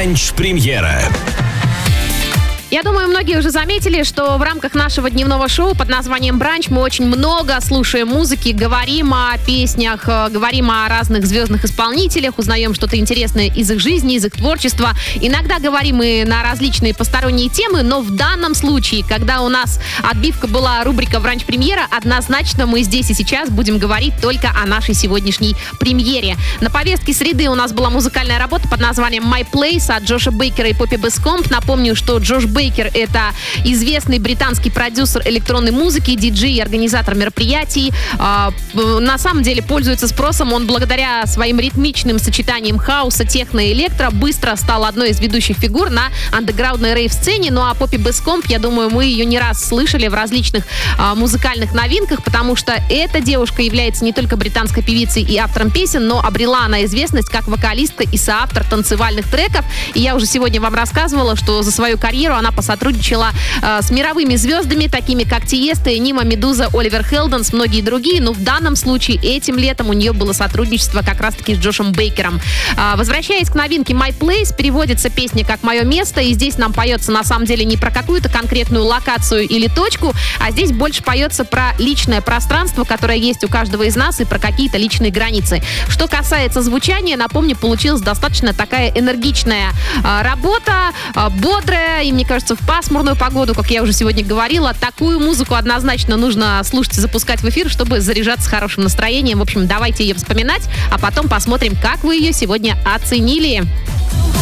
Бранч-премьера. Я думаю, многие уже заметили, что в рамках нашего дневного шоу под названием «Бранч» мы очень много слушаем музыки, говорим о песнях, говорим о разных звездных исполнителях, узнаем что-то интересное из их жизни, из их творчества. Иногда говорим и на различные посторонние темы, но в данном случае, когда у нас отбивка была рубрика «Бранч-премьера», однозначно мы здесь и сейчас будем говорить только о нашей сегодняшней премьере. На повестке среды у нас была музыкальная работа под названием «My Place» от Джоша Бейкера и Поппи Бескомп. Напомню, что Джош Бейкер — это известный британский продюсер электронной музыки, диджей и организатор мероприятий. На самом деле пользуется спросом он благодаря своим ритмичным сочетаниям хаоса, техно и электро. Быстро стал одной из ведущих фигур на андеграундной рейв-сцене. Ну а Поппи Бескомп, я думаю, мы ее не раз слышали в различных музыкальных новинках, потому что эта девушка является не только британской певицей и автором песен, но обрела она известность как вокалистка и соавтор танцевальных треков. И я уже сегодня вам рассказывала, что за свою карьеру она посотрудничала с мировыми звездами, такими как Тиесто, Нима, Медуза, Оливер Хелденс, многие другие. Но в данном случае этим летом у нее было сотрудничество как раз-таки с Джошем Бейкером. Возвращаясь к новинке «My Place», переводится песня как «Мое место», и здесь нам поется на самом деле не про какую-то конкретную локацию или точку, а здесь больше поется про личное пространство, которое есть у каждого из нас, и про какие-то личные границы. Что касается звучания, напомню, получилась достаточно такая энергичная работа, бодрая, и мне кажется, в пасмурную погоду, как я уже сегодня говорила, такую музыку однозначно нужно слушать и запускать в эфир, чтобы заряжаться хорошим настроением. В общем, давайте ее вспоминать, а потом посмотрим, как вы ее сегодня оценили.